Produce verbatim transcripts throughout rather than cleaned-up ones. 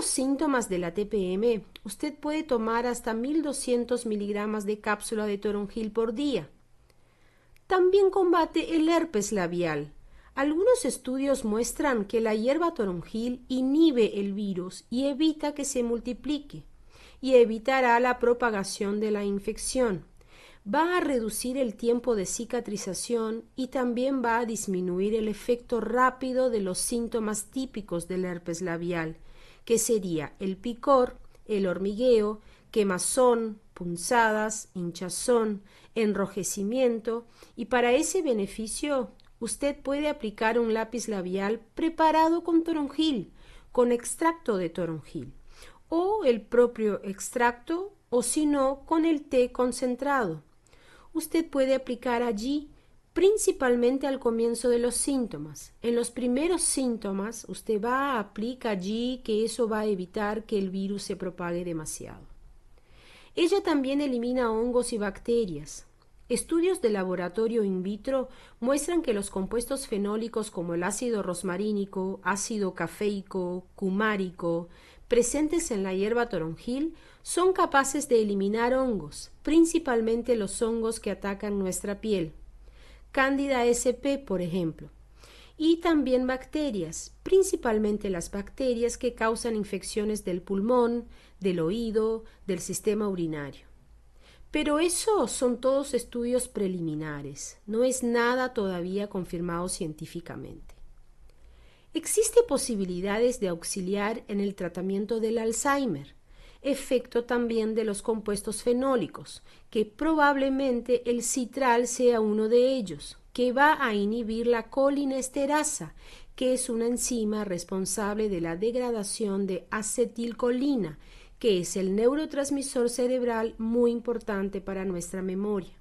los síntomas de la T P M, usted puede tomar hasta mil doscientos miligramos de cápsula de toronjil por día. También combate el herpes labial. Algunos estudios muestran que la hierba toronjil inhibe el virus y evita que se multiplique y evitará la propagación de la infección. Va a reducir el tiempo de cicatrización y también va a disminuir el efecto rápido de los síntomas típicos del herpes labial, que sería el picor, el hormigueo, quemazón, punzadas, hinchazón, enrojecimiento, y para ese beneficio usted puede aplicar un lápiz labial preparado con toronjil, con extracto de toronjil, o el propio extracto, o si no, con el té concentrado. Usted puede aplicar allí principalmente al comienzo de los síntomas. En los primeros síntomas, usted va a aplicar allí, que eso va a evitar que el virus se propague demasiado. Ella también elimina hongos y bacterias. Estudios de laboratorio in vitro muestran que los compuestos fenólicos como el ácido rosmarínico, ácido cafeico, cumárico, presentes en la hierba toronjil, son capaces de eliminar hongos, principalmente los hongos que atacan nuestra piel. Cándida sp, por ejemplo, y también bacterias, principalmente las bacterias que causan infecciones del pulmón, del oído, del sistema urinario. Pero eso son todos estudios preliminares, no es nada todavía confirmado científicamente. Existen posibilidades de auxiliar en el tratamiento del Alzheimer, efecto también de los compuestos fenólicos, que probablemente el citral sea uno de ellos, que va a inhibir la colinesterasa, que es una enzima responsable de la degradación de acetilcolina, que es el neurotransmisor cerebral muy importante para nuestra memoria.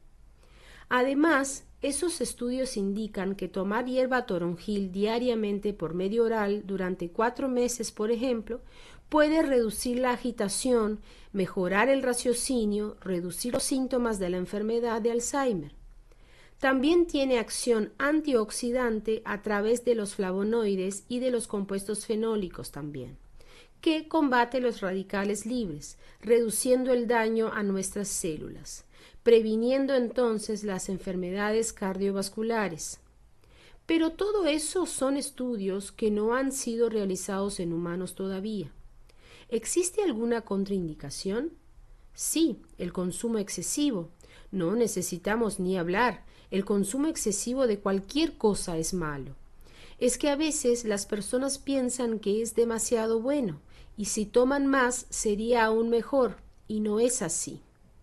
Además, esos estudios indican que tomar hierba toronjil diariamente por medio oral durante cuatro meses, por ejemplo, puede reducir la agitación, mejorar el raciocinio, reducir los síntomas de la enfermedad de Alzheimer. También tiene acción antioxidante a través de los flavonoides y de los compuestos fenólicos también, que combate los radicales libres, reduciendo el daño a nuestras células, previniendo entonces las enfermedades cardiovasculares. Pero todo eso son estudios que no han sido realizados en humanos todavía. ¿Existe alguna contraindicación? Sí, el consumo excesivo. No necesitamos ni hablar. El consumo excesivo de cualquier cosa es malo. Es que a veces las personas piensan que es demasiado bueno y si toman más sería aún mejor, y no es así.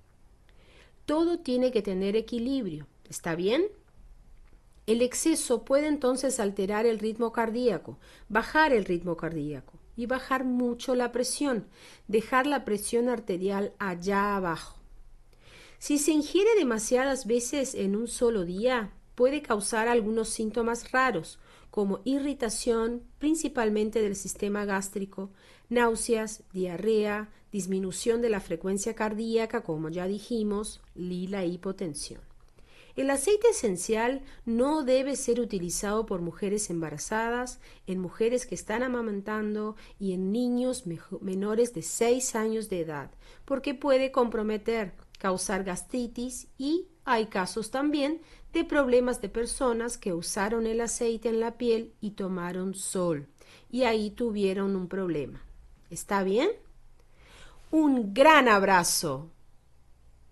Todo tiene que tener equilibrio, ¿está bien? El exceso puede entonces alterar el ritmo cardíaco, bajar el ritmo cardíaco y bajar mucho la presión, dejar la presión arterial allá abajo. Si se ingiere demasiadas veces en un solo día, puede causar algunos síntomas raros, como irritación, principalmente del sistema gástrico, náuseas, diarrea, disminución de la frecuencia cardíaca, como ya dijimos, y la hipotensión. El aceite esencial no debe ser utilizado por mujeres embarazadas, en mujeres que están amamantando y en niños menores de seis años de edad, porque puede comprometer, causar gastritis y hay casos también de problemas de personas que usaron el aceite en la piel y tomaron sol y ahí tuvieron un problema. ¿Está bien? Un gran abrazo.